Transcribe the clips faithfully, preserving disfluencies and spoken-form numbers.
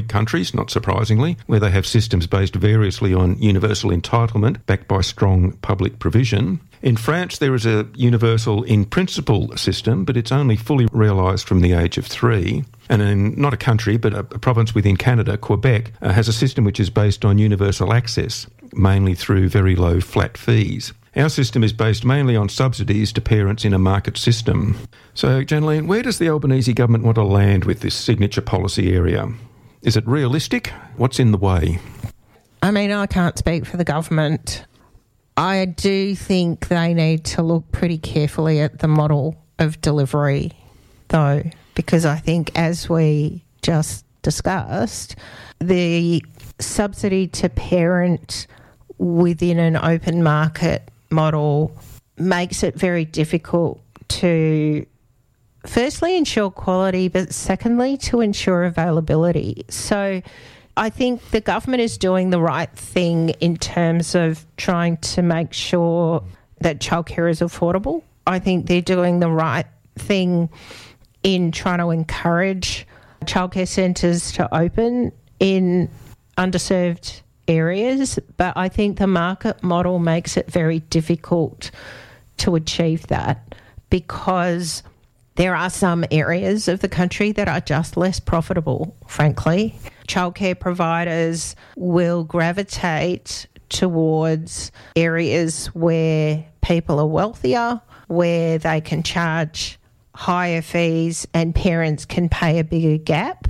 countries, not surprisingly, where they have systems based variously on universal entitlement backed by strong public provision. In France, there is a universal in principle system, but it's only fully realised from the age of three. And in not a country, but a, a province within Canada, Quebec, uh, has a system which is based on universal access, mainly through very low flat fees. Our system is based mainly on subsidies to parents in a market system. So, Janaline, where does the Albanese government want to land with this signature policy area? Is it realistic? What's in the way? I mean, I can't speak for the government. I do think they need to look pretty carefully at the model of delivery, though, because I think, as we just discussed, the subsidy to parent within an open market model makes it very difficult to firstly ensure quality, but secondly to ensure availability. So I think the government is doing the right thing in terms of trying to make sure that childcare is affordable. I think they're doing the right thing in trying to encourage childcare centres to open in underserved areas, but I think the market model makes it very difficult to achieve that because there are some areas of the country that are just less profitable, frankly. Childcare providers will gravitate towards areas where people are wealthier, where they can charge higher fees and parents can pay a bigger gap.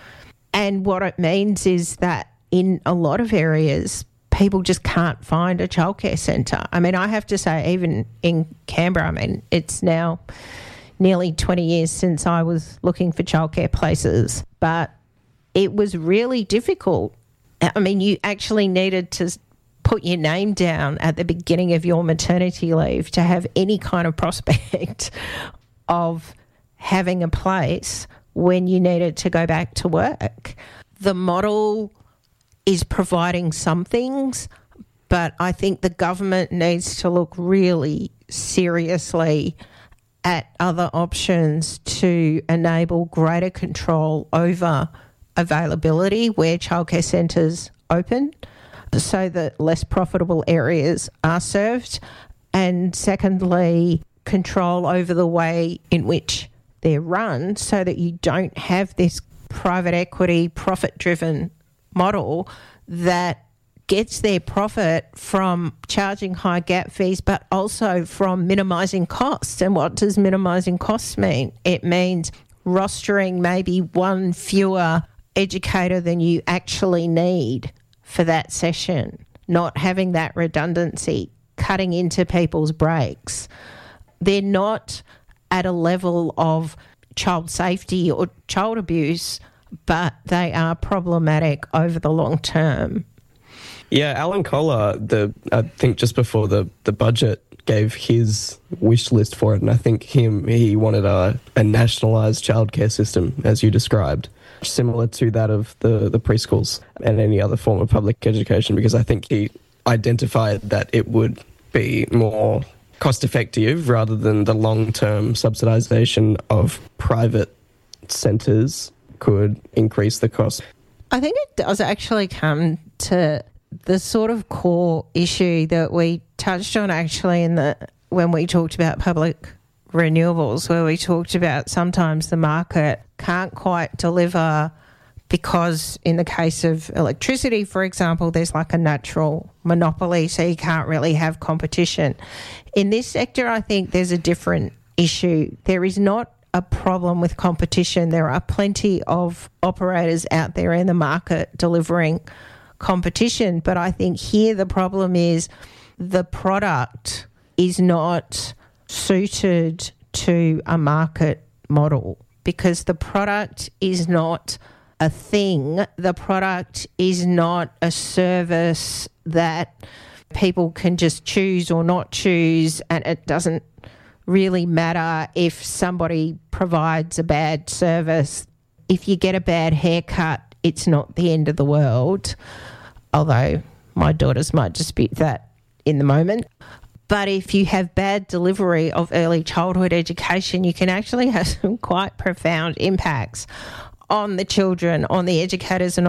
And what it means is that in a lot of areas, people just can't find a childcare centre. I mean, I have to say, even in Canberra, I mean, it's now nearly twenty years since I was looking for childcare places, but it was really difficult. I mean, you actually needed to put your name down at the beginning of your maternity leave to have any kind of prospect of having a place when you needed to go back to work. The model is providing some things, but I think the government needs to look really seriously at other options to enable greater control over availability where childcare centres open so that less profitable areas are served, and secondly, control over the way in which they're run so that you don't have this private equity profit-driven model that gets their profit from charging high gap fees but also from minimising costs. And what does minimising costs mean? It means rostering maybe one fewer educator than you actually need for that session, not having that redundancy, cutting into people's breaks. They're not at a level of child safety or child abuse, but they are problematic over the long term. Yeah, Alan Kohler, the I think just before the, the budget, gave his wish list for it, and I think him he wanted a, a nationalised childcare system, as you described, similar to that of the, the preschools and any other form of public education, because I think he identified that it would be more cost-effective rather than the long-term subsidisation of private centres could increase the cost. I think it does actually come to the sort of core issue that we touched on actually in the when we talked about public renewables, where we talked about sometimes the market can't quite deliver because in the case of electricity, for example, there's like a natural monopoly, so you can't really have competition. In this sector, I think there's a different issue. There is not a problem with competition. There are plenty of operators out there in the market delivering competition, but I think here the problem is the product is not suited to a market model because the product is not a thing. The product is not a service that people can just choose or not choose, and it doesn't really matter if somebody provides a bad service. If you get a bad haircut, it's not the end of the world, although my daughters might dispute that in the moment. But if you have bad delivery of early childhood education, you can actually have some quite profound impacts on the children, on the educators and